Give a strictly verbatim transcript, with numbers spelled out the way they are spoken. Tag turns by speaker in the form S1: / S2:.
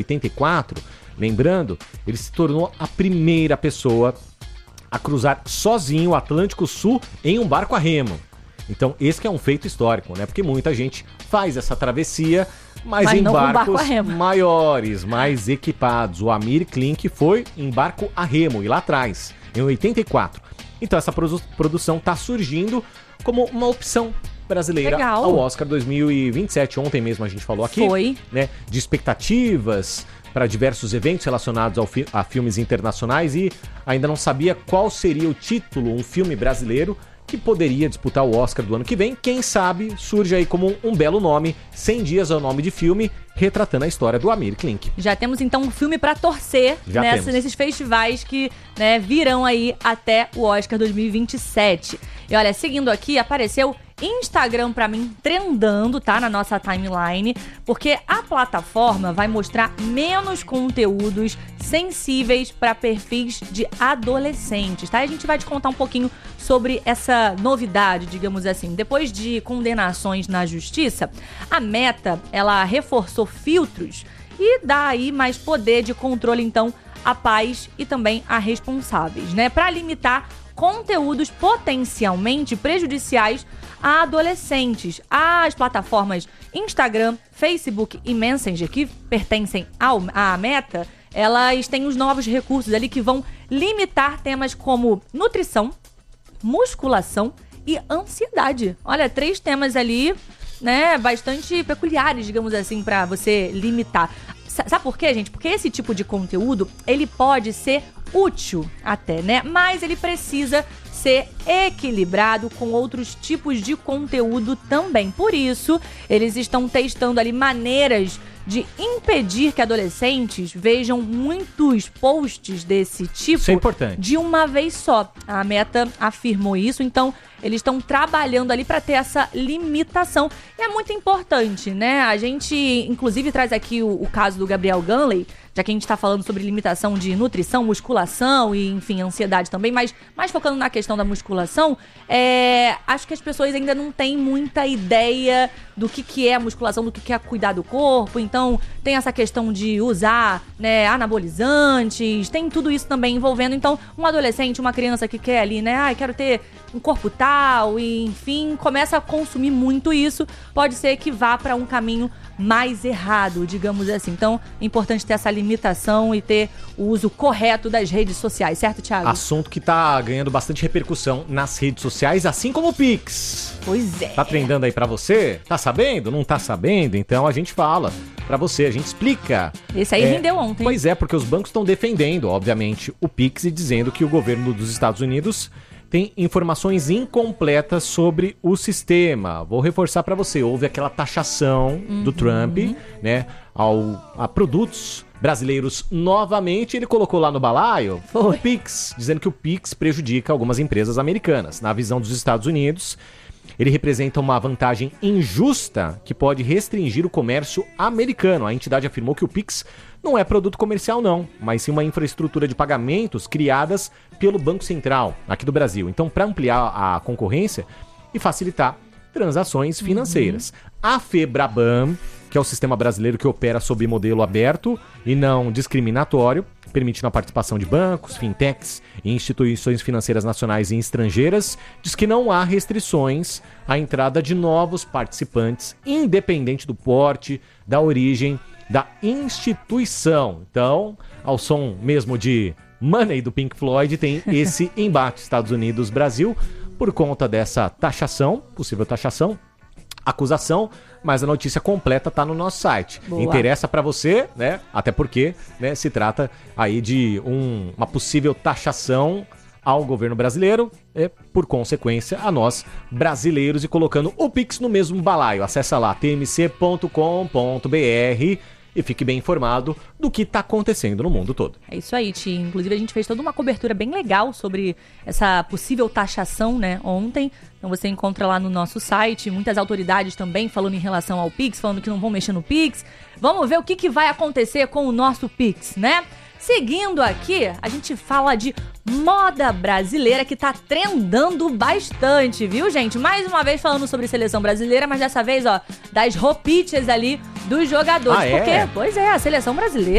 S1: oitenta e quatro, lembrando, ele se tornou a primeira pessoa a cruzar sozinho o Atlântico Sul em um barco a remo. Então, esse que é um feito histórico, né? Porque muita gente faz essa travessia, mas, mas em barcos barco maiores, mais equipados. O Amir Klink foi em barco a remo, e lá atrás, em oitenta e quatro. Então, essa produ- produção está surgindo como uma opção brasileira Legal. Ao Oscar dois mil e vinte e sete. Ontem mesmo a gente falou aqui,
S2: Foi.
S1: né, de expectativas para diversos eventos relacionados ao fi- a filmes internacionais e ainda não sabia qual seria o título, um filme brasileiro que poderia disputar o Oscar do ano que vem. Quem sabe surge aí como um, um belo nome, cem dias é o nome de filme, retratando a história do Amir Klink.
S2: Já temos então um filme pra torcer nessa, nesses festivais que, né, virão aí até o Oscar dois mil e vinte e sete. E olha, seguindo aqui, apareceu Instagram pra mim trendando, tá? Na nossa timeline, porque a plataforma vai mostrar menos conteúdos sensíveis para perfis de adolescentes, tá? E a gente vai te contar um pouquinho sobre essa novidade, digamos assim. Depois de condenações na justiça, a Meta, ela reforçou filtros e dá aí mais poder de controle, então, a pais e também a responsáveis, né? Para limitar conteúdos potencialmente prejudiciais a adolescentes. As plataformas Instagram, Facebook e Messenger, que pertencem ao, à Meta, elas têm os novos recursos ali que vão limitar temas como nutrição, musculação e ansiedade. Olha, três temas ali, né, bastante peculiares, digamos assim, para você limitar. Sabe por quê, gente? Porque esse tipo de conteúdo, ele pode ser útil até, né? Mas ele precisa ser equilibrado com outros tipos de conteúdo também. Por isso, eles estão testando ali maneiras de impedir que adolescentes vejam muitos posts desse tipo.
S1: Isso é importante.
S2: De uma vez só. A Meta afirmou isso, então eles estão trabalhando ali para ter essa limitação. E é muito importante, né? A gente, inclusive, traz aqui o, o caso do Gabriel Gunley, já que a gente está falando sobre limitação de nutrição, musculação e, enfim, ansiedade também, mas mais focando na questão da musculação, é, acho que as pessoas ainda não têm muita ideia do que, que é musculação, do que, que é cuidar do corpo. Então, tem essa questão de usar, né, anabolizantes, tem tudo isso também envolvendo. Então, um adolescente, uma criança que quer ali, né, ah, quero ter um corpo tal, e enfim, começa a consumir muito isso, pode ser que vá para um caminho mais errado, digamos assim. Então, é importante ter essa limitação e ter o uso correto das redes sociais, certo, Thiago?
S1: Assunto que tá ganhando bastante repercussão nas redes sociais, assim como o Pix.
S2: Pois é.
S1: Tá trendando aí pra você? Tá sabendo? Não tá sabendo? Então a gente fala pra você, a gente explica.
S2: Esse aí é, rendeu ontem.
S1: Pois é, porque os bancos estão defendendo, obviamente, o Pix e dizendo que o governo dos Estados Unidos tem informações incompletas sobre o sistema. Vou reforçar para você, houve aquela taxação uhum. do Trump, né, ao, a produtos brasileiros novamente. Ele colocou lá no balaio Foi. o Pix, dizendo que o Pix prejudica algumas empresas americanas. Na visão dos Estados Unidos, ele representa uma vantagem injusta que pode restringir o comércio americano. A entidade afirmou que o Pix não é produto comercial não, mas sim uma infraestrutura de pagamentos criadas pelo Banco Central aqui do Brasil. Então, para ampliar a concorrência e facilitar transações financeiras. Uhum. A FEBRABAN, que é o sistema brasileiro que opera sob modelo aberto e não discriminatório, permitindo a participação de bancos, fintechs e instituições financeiras nacionais e estrangeiras, diz que não há restrições à entrada de novos participantes, independente do porte, da origem, da instituição. Então, ao som mesmo de Money do Pink Floyd, tem esse embate Estados Unidos-Brasil por conta dessa taxação, possível taxação, acusação, mas a notícia completa tá no nosso site. Boa. Interessa para você, né? Até porque, né, se trata aí de um, uma possível taxação ao governo brasileiro, e, por consequência, a nós brasileiros, e colocando o Pix no mesmo balaio. Acessa lá t m c ponto com ponto b r e fique bem informado do que está acontecendo no mundo todo.
S2: É isso aí, Ti. Inclusive, a gente fez toda uma cobertura bem legal sobre essa possível taxação, né, ontem. Então você encontra lá no nosso site, muitas autoridades também falando em relação ao Pix, falando que não vão mexer no Pix. Vamos ver o que, que vai acontecer com o nosso Pix, né? Seguindo aqui, a gente fala de moda brasileira que tá trendando bastante, viu, gente? Mais uma vez falando sobre seleção brasileira, mas dessa vez, ó, das roupitas ali dos jogadores.
S1: Ah, é?
S2: Porque, pois é, a seleção brasileira